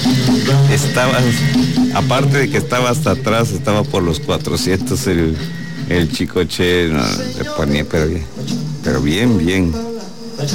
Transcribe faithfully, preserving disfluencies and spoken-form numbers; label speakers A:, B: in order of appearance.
A: Estaba, aparte de que estaba hasta atrás, estaba por los cuatrocientos el, el Chicoche, no, se ponía, pero bien, pero bien, bien.